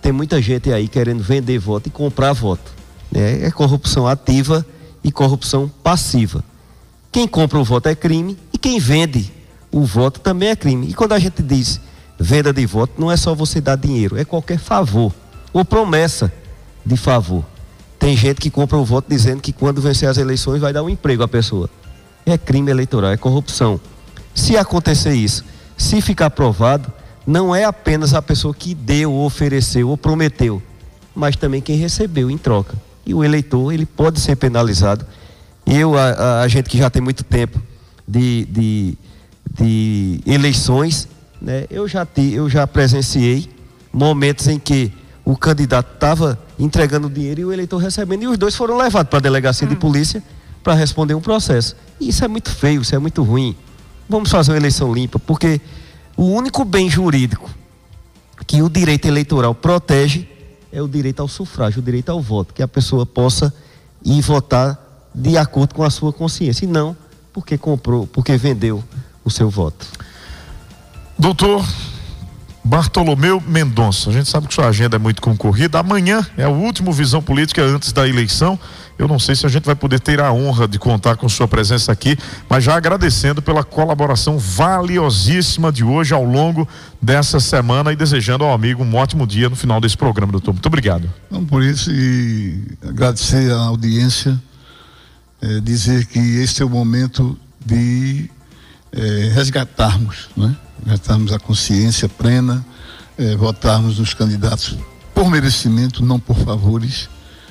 tem muita gente aí querendo vender voto e comprar voto, né? É corrupção ativa e corrupção passiva. Quem compra o voto é crime e quem vende o voto também é crime. E quando a gente diz venda de voto, não é só você dar dinheiro, é qualquer favor ou promessa de favor. Tem gente que compra o voto dizendo que quando vencer as eleições vai dar um emprego à pessoa. É crime eleitoral, é corrupção. Se acontecer isso, se ficar provado, não é apenas a pessoa que deu, ou ofereceu, ou prometeu, mas também quem recebeu em troca. E o eleitor, ele pode ser penalizado. A gente que já tem muito tempo de eleições, né? Eu já presenciei momentos em que o candidato estava entregando dinheiro e o eleitor recebendo, e os dois foram levados para a delegacia de polícia para responder um processo. E isso é muito feio, isso é muito ruim. Vamos fazer uma eleição limpa, porque o único bem jurídico que o direito eleitoral protege é o direito ao sufrágio, o direito ao voto, que a pessoa possa ir votar de acordo com a sua consciência, e não porque comprou, porque vendeu o seu voto. Doutor Bartolomeu Mendonça, a gente sabe que sua agenda é muito concorrida. Amanhã é o último Visão Política antes da eleição. Eu não sei se a gente vai poder ter a honra de contar com sua presença aqui, mas já agradecendo pela colaboração valiosíssima de hoje ao longo dessa semana e desejando ao amigo um ótimo dia no final desse programa, doutor. Muito obrigado. Não, por isso, e agradecer à audiência, dizer que este é o momento de resgatarmos, né? Resgatarmos a consciência plena, votarmos nos candidatos por merecimento, não por favores.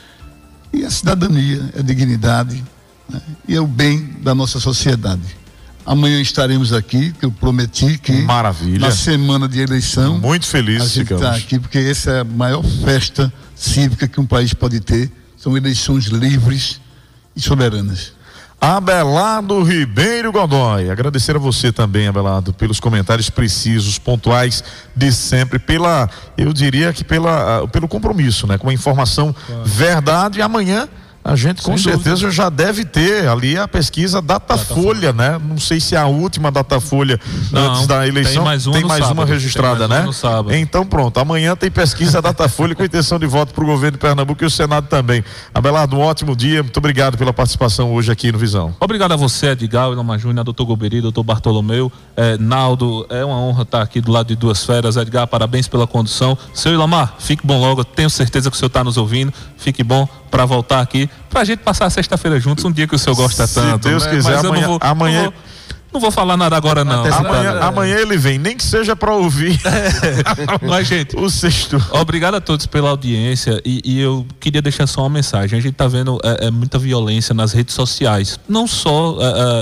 E a cidadania, a dignidade, né? E é o bem da nossa sociedade. Amanhã estaremos aqui, que eu prometi que maravilha, na semana de eleição, muito feliz, a gente está aqui, porque essa é a maior festa cívica que um país pode ter, são eleições livres e soberanas. Abelardo Ribeiro Godoy, agradecer a você também, Abelardo, pelos comentários precisos, pontuais de sempre, eu diria que pelo compromisso, né, com a informação verdade. E amanhã a gente com certeza já deve ter ali a pesquisa Datafolha, né? Não sei se é a última Datafolha antes da eleição. Tem mais uma registrada, né? Então pronto, amanhã tem pesquisa Datafolha com intenção de voto para o governo de Pernambuco e o Senado também. Abelardo, um ótimo dia, muito obrigado pela participação hoje aqui no Visão. Obrigado a você, Edgar, Ilomar Júnior, doutor Goberi, doutor Bartolomeu, Naldo, é uma honra estar aqui do lado de Duas Feras. Edgar, parabéns pela condução. Seu Ilomar, fique bom logo, tenho certeza que o senhor está nos ouvindo, fique bom para voltar aqui, pra gente passar a sexta-feira juntos, um dia que o senhor gosta tanto. Se Deus quiser, mas amanhã não vou falar nada agora não. Amanhã ele vem, nem que seja para ouvir. Mas, gente, o sexto. Obrigado a todos pela audiência e eu queria deixar só uma mensagem. A gente tá vendo muita violência nas redes sociais, não só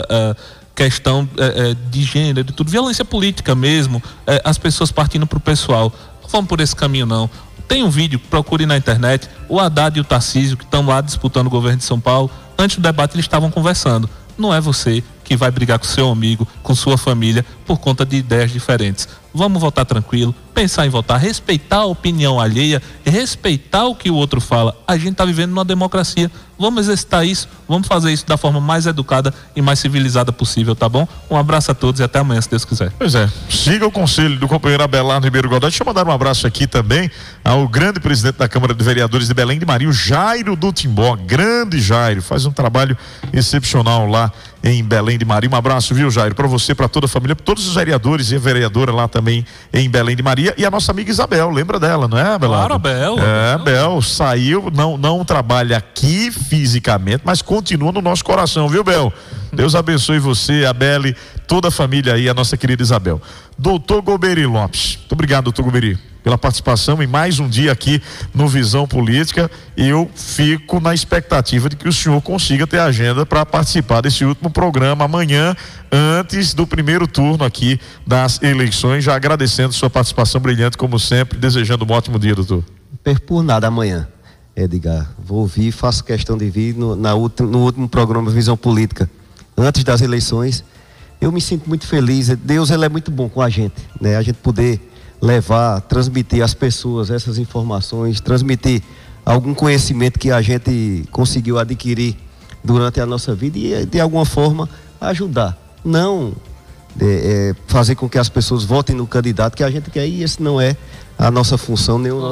questão de gênero, de tudo, violência política mesmo, as pessoas partindo pro pessoal. Não vamos por esse caminho não. Tem um vídeo, procure na internet, o Haddad e o Tarcísio, que estão lá disputando o governo de São Paulo, antes do debate eles estavam conversando. Não é você que vai brigar com seu amigo, com sua família, por conta de ideias diferentes. Vamos votar tranquilo, pensar em votar, respeitar a opinião alheia, respeitar o que o outro fala. A gente está vivendo numa democracia. Vamos exercitar isso, vamos fazer isso da forma mais educada e mais civilizada possível, tá bom? Um abraço a todos e até amanhã, se Deus quiser. Pois é, siga o conselho do companheiro Abelardo Ribeiro Godoy. Deixa eu mandar um abraço aqui também ao grande presidente da Câmara de Vereadores de Belém de Maria, o Jairo do Timbó. Grande Jairo, faz um trabalho excepcional lá em Belém de Maria. Um abraço, viu, Jairo, para você, para toda a família, para todos os vereadores e a vereadora lá também em Belém de Maria, e a nossa amiga Isabel, lembra dela, não é, Abelardo? Claro, Abel. Bel, saiu, não trabalha aqui fisicamente, mas continua no nosso coração, viu, Bel? Deus abençoe você, a Beli, toda a família aí, a nossa querida Isabel. Doutor Goberi Lopes, muito obrigado, doutor Goberi, pela participação em mais um dia aqui no Visão Política. Eu fico na expectativa de que o senhor consiga ter agenda para participar desse último programa amanhã, antes do primeiro turno aqui das eleições. Já agradecendo sua participação brilhante, como sempre, desejando um ótimo dia, doutor. Por nada amanhã, Edgar. Vou ouvir, faço questão de vir no último programa Visão Política, antes das eleições. Eu me sinto muito feliz. Deus, ele é muito bom com a gente, né? A gente poder levar, transmitir às pessoas essas informações, transmitir algum conhecimento que a gente conseguiu adquirir durante a nossa vida e de alguma forma ajudar, não fazer com que as pessoas votem no candidato que a gente quer, e esse não é a nossa função, nem o